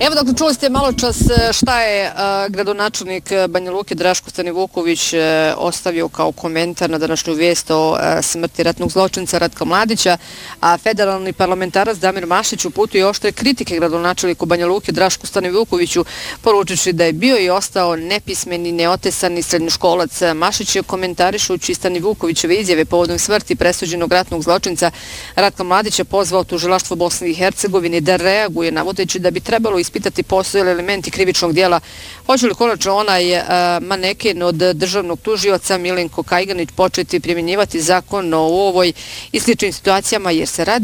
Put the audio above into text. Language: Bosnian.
Evo, dakle, čuli ste malo čas šta je gradonačelnik Banja Luke Draško Stanivuković ostavio kao komentar na današnju vijest o smrti ratnog zločinca Ratka Mladića, a federalni parlamentarac Damir Mašić uputio oštre kritike gradonačelniku Banja Luke Drašku Stanivukoviću, poručivši da je bio i ostao nepismeni, neotesani srednjoškolac. Mašić je komentarišući Stanivukovićeve izjave povodom smrti presuđenog ratnog zločinca Ratka Mladića pozvao tužilaštvo Bosne i Hercegovine da reaguje, navodeći da bi trebalo ispitati postoje li elementi krivičnog dijela. Hoće li konačno onaj maneken od državnog tužioca Milenko Kajganić početi primjenjivati zakon o ovoj i sličnim situacijama, jer se radi